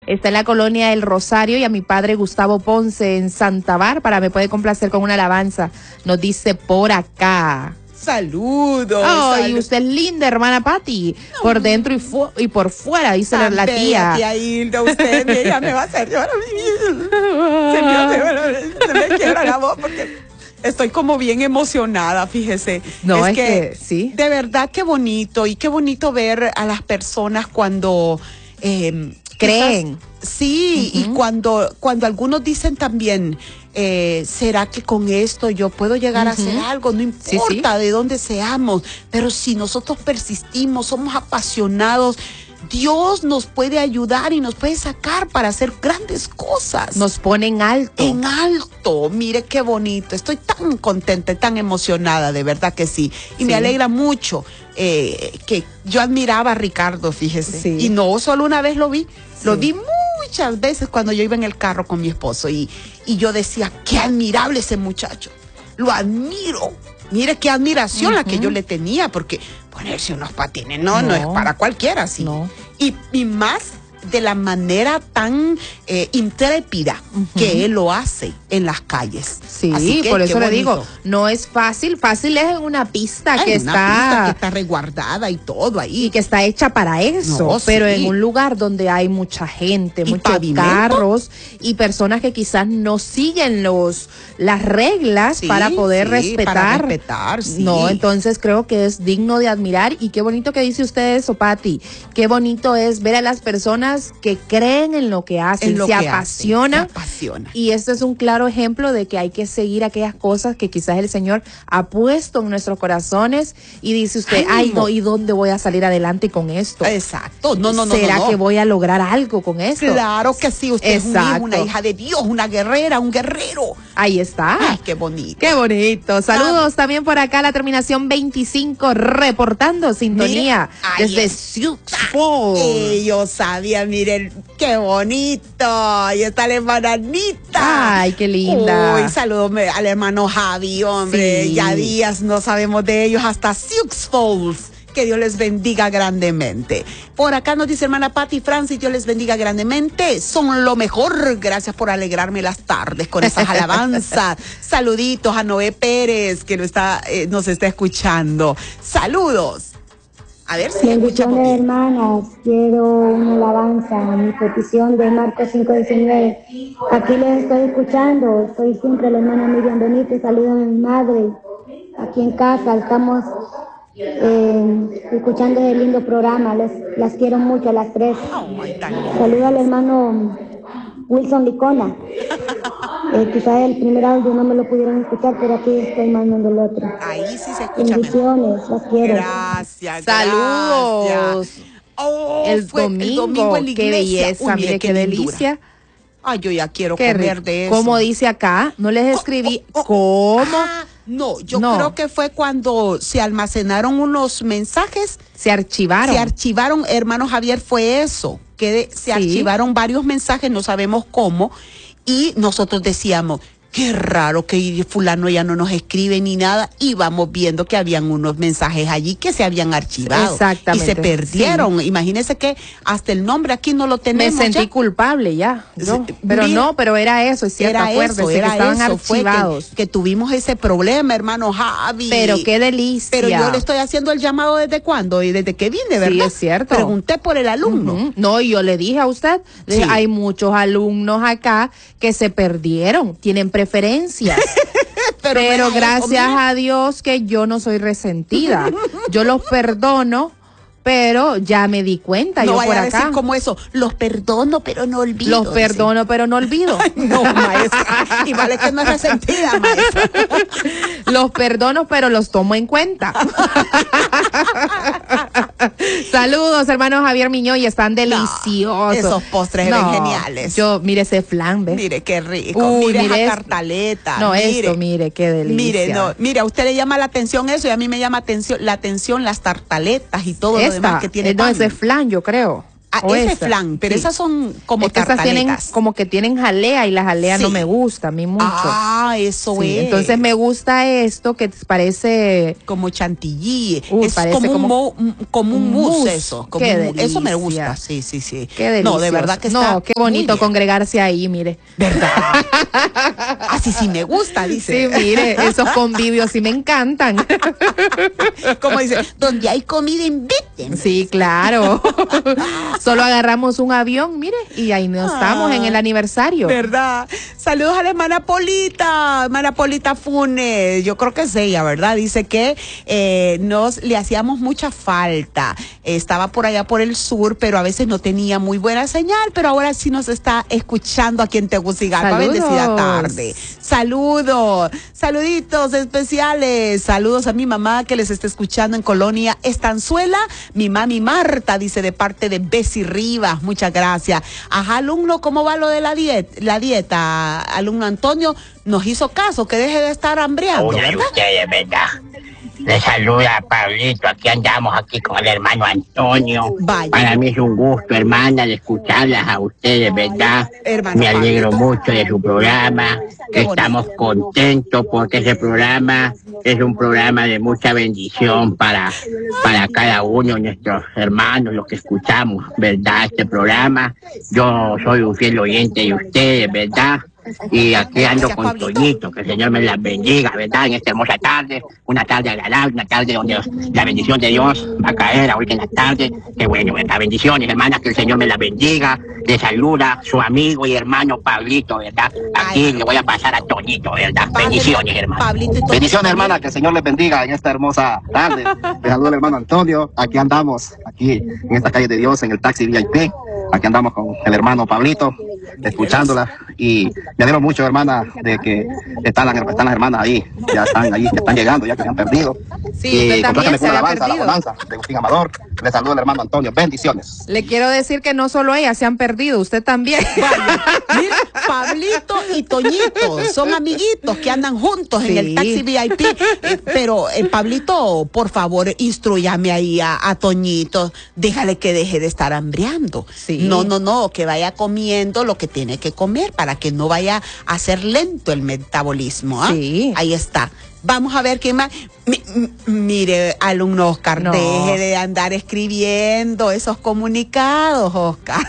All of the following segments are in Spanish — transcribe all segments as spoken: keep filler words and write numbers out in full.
Está en la colonia El Rosario y a mi padre Gustavo Ponce en Santa Bárbara. Me puede complacer con una alabanza. Nos dice por acá. Saludos. Ay, salud. usted es linda, hermana Pati. No. Por dentro y, fu y por fuera, dice Tan la tía. tía Hilda, usted, ella me va a hacer llorar. Se me, se me quiebra la voz porque estoy como bien emocionada, fíjese. No, es, es que, que sí. De verdad, qué bonito. Y qué bonito ver a las personas cuando eh, creen. Quizás, sí, uh-huh. y cuando, cuando algunos dicen también, eh, ¿será que con esto yo puedo llegar uh-huh. a hacer algo? No importa sí, sí. de dónde seamos, pero si nosotros persistimos, somos apasionados, Dios nos puede ayudar y nos puede sacar para hacer grandes cosas. Nos pone en alto. En alto. Mire qué bonito. Estoy tan contenta, tan emocionada, de verdad que sí. Y sí. me alegra mucho eh, que yo admiraba a Ricardo, fíjese. Sí. Y no solo una vez lo vi, sí. lo vi muchas veces cuando yo iba en el carro con mi esposo. Y, y yo decía, qué admirable ese muchacho. Lo admiro. Mire qué admiración uh-huh. la que yo le tenía, porque ponerse unos patines no, no, no es para cualquiera, sí. No. Y, y más de la manera tan eh, intrépida uh-huh. que él lo hace en las calles. Sí, así que, por eso le bonito. digo, no es fácil, fácil es en una pista Ay, que una está pista que está resguardada y todo ahí. Y que está hecha para eso, no, pero sí. en un lugar donde hay mucha gente, muchos pavimento? carros y personas que quizás no siguen los las reglas sí, para poder sí, respetar. Para respetar, sí. No, entonces creo que es digno de admirar y qué bonito que dice usted eso, Pati. Qué bonito es ver a las personas que creen en lo que hacen, en lo se, que apasiona, hacen, se apasiona. Y esto es un claro ejemplo de que hay que seguir aquellas cosas que quizás el Señor ha puesto en nuestros corazones y dice usted, ay, ay no, ¿y dónde voy a salir adelante con esto? Exacto, no, no, no. ¿Será no, no. que voy a lograr algo con esto? Claro que sí, usted Exacto. es un hijo, una hija de Dios, una guerrera, un guerrero. Ahí está. Ay, qué bonito. Qué bonito. Saludos ah. también por acá, la terminación veinticinco, reportando sintonía mire, desde Sioux Falls. Eh, yo sabía, miren, qué bonito. Ahí está la hermana Anita. Ay, qué linda. Uy, saludos al hermano Javi, hombre. Sí. Ya días no sabemos de ellos hasta Sioux Falls. Que Dios les bendiga grandemente. Por acá nos dice hermana Patti Francis, Dios les bendiga grandemente. Son lo mejor. Gracias por alegrarme las tardes con esas alabanzas. Saluditos a Noé Pérez, que nos está, eh, nos está escuchando. Saludos. A ver si escuchamos bien. Hermanas, quiero una alabanza, mi petición de Marcos cinco diecinueve. Aquí les estoy escuchando. Soy siempre la hermana Miriam Benítez. Saludos a mi madre. Aquí en casa estamos... Eh, escuchando el lindo programa, les, las quiero mucho a las tres. Oh, saludo al hermano Wilson Licona. Eh, quizás el primer audio no me lo pudieron escuchar, pero aquí estoy mandando el otro. Ahí sí se escucha. Bendiciones, las quiero. Gracias, saludos. Oh, el, fue domingo, el domingo en la iglesia. Qué belleza, Uy, mire qué, qué delicia. Ay, yo ya quiero qué comer rico. de eso. Como dice acá, no les escribí oh, oh, oh. cómo. Ah, no, yo no. creo que fue cuando se almacenaron unos mensajes. Se archivaron. Se archivaron, hermano Javier, fue eso. Que se sí. archivaron varios mensajes, no sabemos cómo. Y nosotros decíamos, qué raro que fulano ya no nos escribe ni nada, y vamos viendo que habían unos mensajes allí que se habían archivado. Exactamente. Y se perdieron. Sí. Imagínense que hasta el nombre aquí no lo tenemos. Me sentí ya. culpable ya. Yo, pero Mira, no, pero era eso, es cierto, era acuérdese eso, que era estaban eso, archivados. Fue que, que tuvimos ese problema, hermano Javi. Pero qué delicia. Pero yo le estoy haciendo el llamado desde cuándo y desde que vine, ¿verdad? Sí, es cierto. Pregunté por el alumno. Uh-huh. No, y yo le dije a usted, sí. hay muchos alumnos acá que se perdieron, tienen preferencias. Pero, Pero gracias a Dios que yo no soy resentida. Yo los perdono, pero ya me di cuenta. No yo vaya por a acá. decir como eso, los perdono, pero no olvido. Los perdono, dice. pero no olvido. Ay, no, maestra. Y vale que no es resentida, maestra. Los perdono, pero los tomo en cuenta. Saludos, hermanos Javier Miñoy, están deliciosos. No, esos postres no, eran geniales. Yo, mire ese flan, ¿ves? Mire qué rico. Uy, mire, mire esa es, tartaleta. No, mire, esto, mire, qué delicia. Mire, no, mire, a usted le llama la atención eso y a mí me llama atención, la atención las tartaletas y todo Esta, lo demás que tiene. No, ese flan, yo creo. Ah, ese esa? flan, pero sí. esas son como es que tartaletas. Esas tienen, como que tienen jalea y la jalea sí. no me gusta a mí mucho. Ah, eso sí, es. Entonces me gusta esto que parece como chantilly. Uh, es como, como un, mo, como un mousse, mousse eso. Como un, eso me gusta. Sí, sí, sí. Qué delicioso. No, de verdad que está. No, qué bonito congregarse ahí, mire. ¿Verdad? Así sí me gusta, dice. Sí, mire, esos convivios sí me encantan. Como dice, donde hay comida inviten. Sí, claro. Solo agarramos un avión, mire, y ahí nos ah, estamos en el aniversario. ¿Verdad? Saludos a la hermana Polita, hermana Polita Funes, yo creo que es ella, ¿verdad? Dice que eh, nos le hacíamos mucha falta. Eh, estaba por allá por el sur, pero a veces no tenía muy buena señal, pero ahora sí nos está escuchando aquí en Tegucigalpa. Bendecida tarde. Saludos, saluditos especiales, saludos a mi mamá que les está escuchando en Colonia Estanzuela, mi mami Marta, dice de parte de Bessie Rivas, muchas gracias. Ajá, alumno, ¿cómo va lo de la dieta? La dieta, alumno Antonio, nos hizo caso, que deje de estar hambriando. Una de ustedes, ¿verdad? Le saluda a Pablito, aquí andamos aquí con el hermano Antonio. Vaya. Para mí es un gusto, hermana, de escucharlas a ustedes, ¿verdad? Hermano Me alegro Pablito. mucho de su programa. Qué Estamos bonito. contentos porque ese programa es un programa de mucha bendición para, para cada uno de nuestros hermanos, los que escuchamos, ¿verdad? Este programa. Yo soy un fiel oyente de ustedes, ¿verdad? Y aquí ando con Toñito, que el Señor me las bendiga, ¿verdad? En esta hermosa tarde, una tarde agradable, una tarde donde la bendición de Dios va a caer ahorita en la tarde. Qué bueno, ¿verdad? Bendiciones, hermanas, que el Señor me las bendiga. Le saluda su amigo y hermano Pablito, ¿verdad? Aquí le voy a pasar a Toñito, ¿verdad? Bendiciones, hermano. Bendiciones, hermana, que el Señor les bendiga en esta hermosa tarde. Le saluda el hermano Antonio. Aquí andamos, aquí en esta calle de Dios, en el taxi V I P. Aquí andamos con el hermano Pablito, escuchándola, y me alegro mucho, hermana, de que están las, están las hermanas ahí, ya están ahí, que están llegando, ya que se han perdido. Sí, y también se ha perdido. La alabanza de Agustín Amador. Le saludo al hermano Antonio, bendiciones. Le quiero decir que no solo ellas se han perdido, usted también. Vaya, mira, Pablito y Toñito son amiguitos que andan juntos sí. en el taxi V I P, eh, pero eh, Pablito, por favor, instrúyame ahí a, a Toñito, déjale que deje de estar hambriando. Sí. No, no, no, que vaya comiendo lo que tiene que comer para que no vaya a ser lento el metabolismo. ¿eh? Sí. Ahí está. Vamos a ver quién más. Mi, m- mire, alumno Oscar, no. deje de andar escribiendo esos comunicados, Oscar.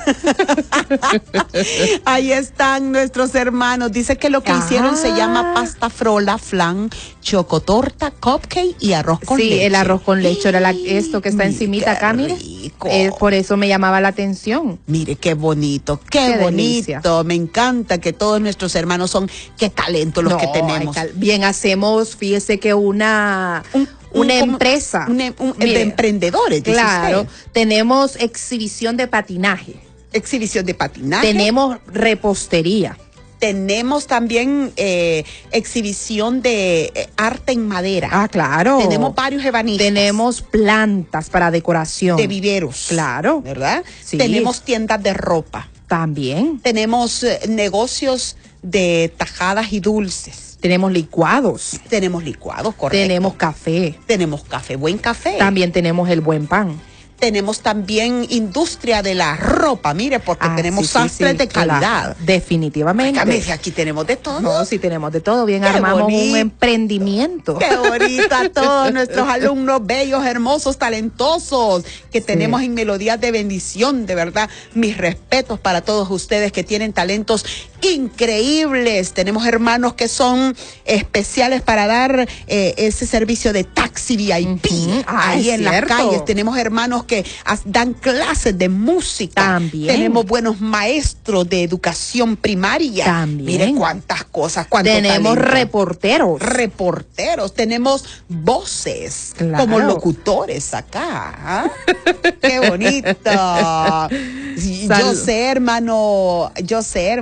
Ahí están nuestros hermanos. Dice que lo que ah. hicieron se llama pasta frola, flan, chocotorta, cupcake y arroz con sí, leche. Sí, el arroz con leche era la, esto que está Mire, encimita acá, mire. Eh, por eso me llamaba la atención. Mire, qué bonito, qué, qué bonito. Delicia. Me encanta que todos nuestros hermanos son, qué talento los no, que tenemos. Tal, bien, hacemos, fíjese que una... Un, una un, empresa. Un, un, mire, de emprendedores, dice claro, usted. Tenemos exhibición de patinaje. Exhibición de patinaje. Tenemos repostería. Tenemos también eh, exhibición de eh, arte en madera. Ah, claro. Tenemos varios ebanistas. Tenemos plantas para decoración. De viveros. Claro. ¿Verdad? Sí. Tenemos tiendas de ropa. También. Tenemos eh, negocios de tajadas y dulces. Tenemos licuados. Tenemos licuados, correcto. Tenemos café. Tenemos café, buen café. También tenemos el buen pan. Tenemos también industria de la ropa, mire, porque ah, tenemos sí, sastres sí, sí, de calidad. Claro, definitivamente. Ay, aquí tenemos de todo. No, sí tenemos de todo. Bien, qué armamos bonito. Un emprendimiento. Qué bonito a todos nuestros alumnos bellos, hermosos, talentosos que sí. tenemos en Melodías de Bendición. De verdad, mis respetos para todos ustedes que tienen talentos increíbles. Tenemos hermanos que son especiales para dar eh, ese servicio de taxi V I P. Uh-huh. ah, ahí en cierto. Las calles tenemos hermanos que dan clases de música. También. Tenemos buenos maestros de educación primaria. También. Mire cuántas cosas, cuánto tenemos talento. reporteros. Reporteros, tenemos voces claro. como locutores acá. ¿eh? Qué bonito. Yo sé, hermano, yo sé, hermano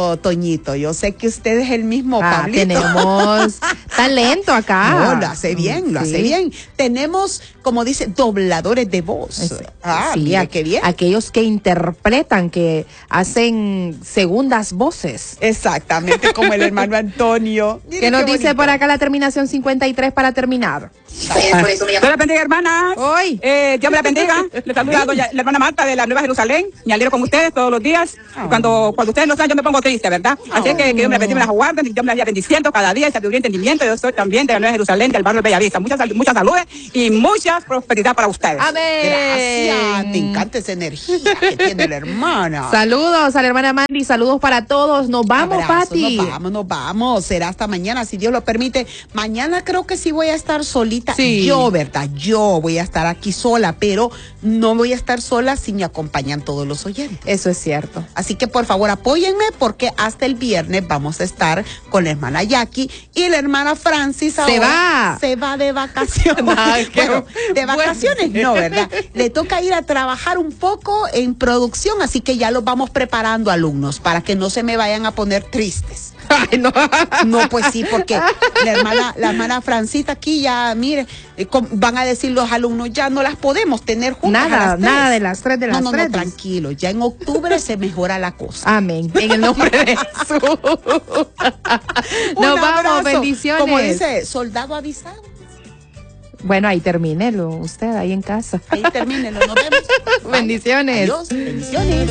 eso, Toñito. Yo sé que usted es el mismo, ah, Pablito. Tenemos talento acá. No, lo hace bien, lo sí. hace bien. Tenemos, como dice, dobladores de voz. Es, ah, sí, mira qué bien. Aquellos que interpretan, que hacen segundas voces. Exactamente, como el hermano Antonio. Que nos dice por acá la terminación cincuenta y tres para terminar. Dios la bendiga, hermanas. Hoy. Eh, Dios me la bendiga. Le saluda a doña, la hermana Marta de la Nueva Jerusalén. Me alegro con ustedes todos los días. Oh. Cuando, cuando ustedes no están, yo me pongo triste, ¿verdad? Así oh. que que Dios me la bendiga, me las aguarde, Dios me las vaya bendiciendo cada día y sabiduría y entendimiento. Yo soy también de la Nueva Jerusalén, del barrio de Bellavista. Muchas, muchas saludes y mucha prosperidad para ustedes. Amén. Gracias. Te encanta esa energía que tiene la hermana. Saludos a la hermana Mandy, saludos para todos. Nos vamos, Pati. Nos vamos, nos vamos. Será hasta mañana, si Dios lo permite. Mañana creo que sí voy a estar solita. Sí. Yo, ¿verdad? Yo voy a estar aquí sola, pero no voy a estar sola si me acompañan todos los oyentes. Eso es cierto. Así que por favor apóyenme porque hasta el viernes vamos a estar con la hermana Jackie y la hermana Francis. Se va. Se va de vacaciones. Ah, bueno, de vacaciones bueno. No, ¿verdad? Le toca ir a trabajar un poco en producción, así que ya los vamos preparando, alumnos, para que no se me vayan a poner tristes. Ay, no. No, pues sí, porque la hermana, la hermana Francita aquí ya, mire, eh, van a decir los alumnos, ya no las podemos tener juntas. Nada, nada de las tres de las no, no, tres. No, tranquilo, ya en octubre se mejora la cosa. Amén, en el nombre de Jesús. Nos vamos, bendiciones. Como dice, soldado avisado. Bueno, ahí termínelo, usted ahí en casa. Ahí termínelo, nos vemos. Bendiciones. Adiós, bendiciones.